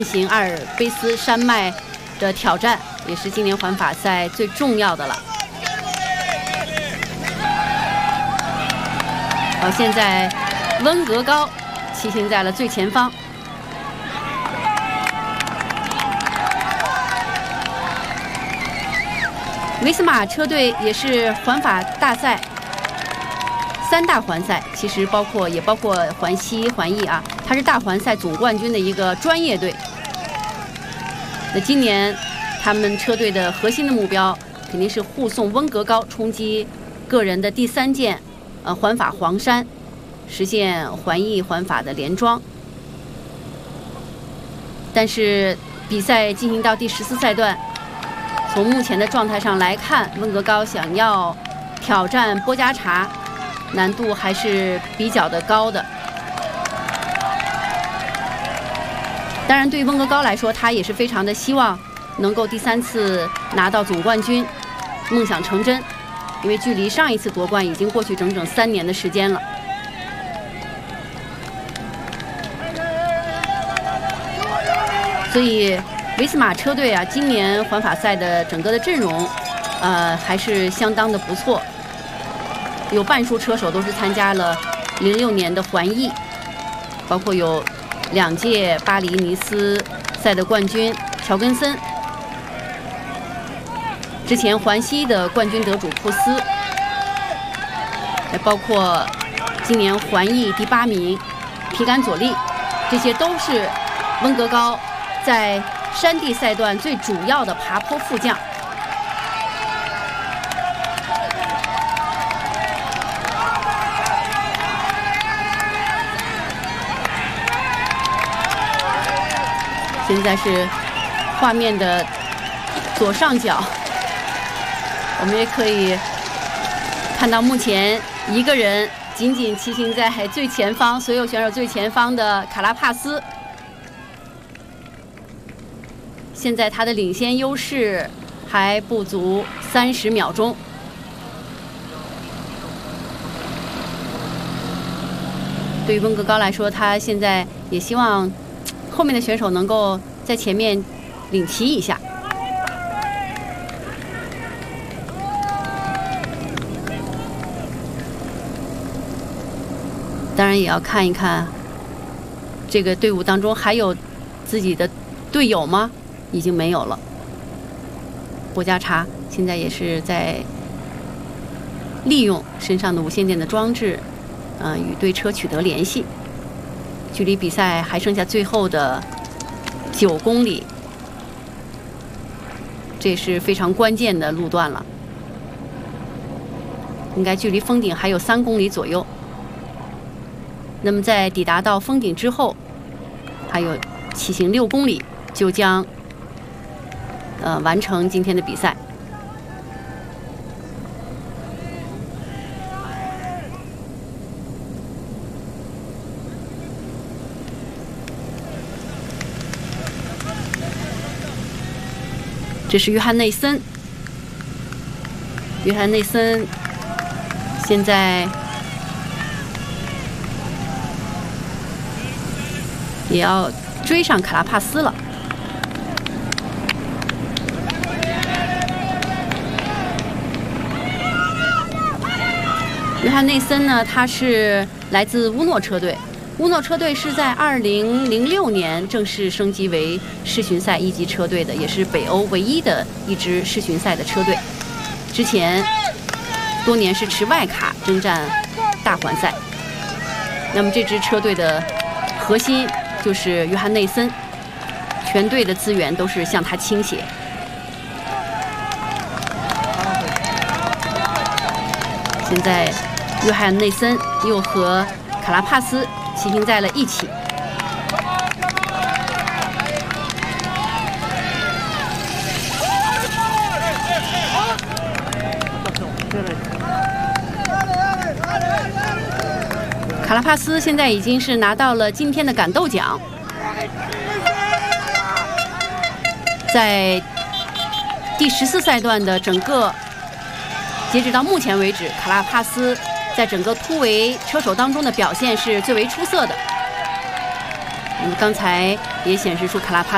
行阿尔卑斯山脉的挑战，也是今年环法赛最重要的了。好，现在温格高骑行在了最前方。维斯马车队也是环法大赛3大环赛，其实也包括环西、环意啊，它是大环赛总冠军的一个专业队。那今年他们车队的核心的目标肯定是护送温格高冲击个人的第3件环法黄山，实现环意环法的连庄。但是比赛进行到第14赛段，从目前的状态上来看，温格高想要挑战波加查，难度还是比较的高的。当然，对于温格高来说，他也是非常的希望能够第3次拿到总冠军，梦想成真。因为距离上一次夺冠已经过去整整3年的时间了。所以维斯马车队啊，今年环法赛的整个的阵容，还是相当的不错。有半数车手都是参加了06年的环意，包括有2届巴黎尼斯赛的冠军乔根森，之前环西的冠军得主库斯，也包括今年环意第8名皮甘佐利，这些都是温格高在山地赛段最主要的爬坡副将。现在是画面的左上角，我们也可以看到目前一个人紧紧骑行在最前方，所有选手最前方的卡拉帕斯。现在他的领先优势还不足30秒钟。对于温格高来说，他现在也希望后面的选手能够在前面领骑一下。当然也要看一看这个队伍当中还有自己的队友吗？已经没有了。波加查现在也是在利用身上的无线电的装置，与对车取得联系。距离比赛还剩下最后的9公里，这是非常关键的路段了。应该距离峰顶还有3公里左右。那么在抵达到峰顶之后，还有骑行6公里，就将完成今天的比赛。这是约翰内森，约翰内森现在也要追上卡拉帕斯了。约翰内森呢，他是来自乌诺车队。乌诺车队是在2006年正式升级为世巡赛1级车队的，也是北欧唯一的一支世巡赛的车队。之前多年是持外卡征战大环赛。那么这支车队的核心就是约翰内森，全队的资源都是向他倾斜。现在约翰内森又和卡拉帕斯骑行在了一起。卡拉帕斯现在已经是拿到了今天的感斗奖。在第14赛段的整个，截止到目前为止，卡拉帕斯在整个突围车手当中的表现是最为出色的。刚才也显示出卡拉帕